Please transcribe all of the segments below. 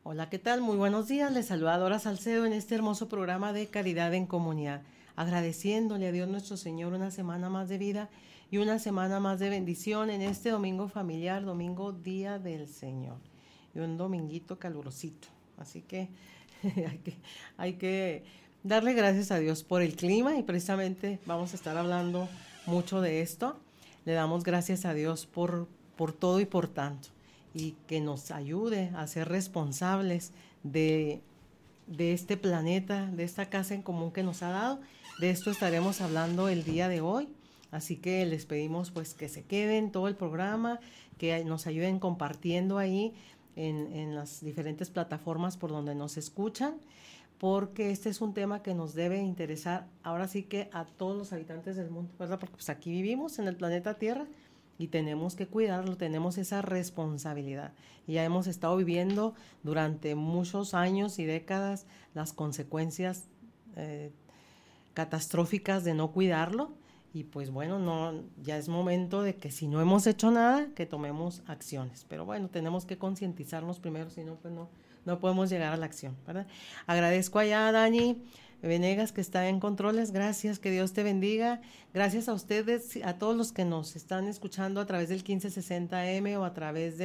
Hola, ¿qué tal? Muy buenos días. Les saluda Dora Salcedo en este hermoso programa de Caridad en Comunidad, agradeciéndole a Dios nuestro Señor una semana más de vida y una semana más de bendición en este domingo familiar, domingo Día del Señor, y un dominguito calurosito. Así que hay que, hay que darle gracias a Dios por el clima y precisamente vamos a estar hablando mucho de esto. Le damos gracias a Dios por todo y por tanto y que nos ayude a ser responsables de, de este planeta, de esta casa en común que nos ha dado. De esto estaremos hablando el día de hoy. Así que les pedimos pues que se queden todo el programa, que nos ayuden compartiendo ahí en las diferentes plataformas por donde nos escuchan, porque este es un tema que nos debe interesar ahora sí que a todos los habitantes del mundo, ¿verdad? Porque pues aquí vivimos en el planeta Tierra y tenemos que cuidarlo, tenemos esa responsabilidad. Y ya hemos estado viviendo durante muchos años y décadas las consecuencias eh, catastróficas de no cuidarlo. Y pues bueno, no, ya es momento de que si no hemos hecho nada, que tomemos acciones. Pero bueno, tenemos que concientizarnos primero, si no, pues no podemos llegar a la acción, ¿verdad? Agradezco allá a Dani Venegas que está en controles, gracias, que Dios te bendiga. Gracias a ustedes, a todos los que nos están escuchando a través del 1560M o a través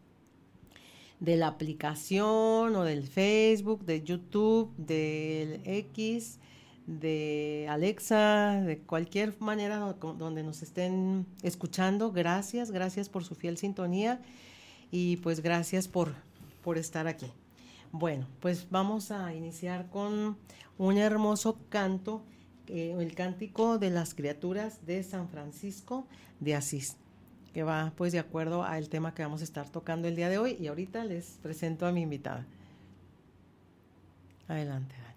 de la aplicación o del Facebook, de YouTube, del X, de Alexa, de cualquier manera donde nos estén escuchando. Gracias, gracias por su fiel sintonía y pues gracias por estar aquí. Bueno, pues vamos a iniciar con un hermoso canto, el cántico de las criaturas de San Francisco de Asís, que va pues de acuerdo al tema que vamos a estar tocando el día de hoy. Y ahorita les presento a mi invitada. Adelante, Dani.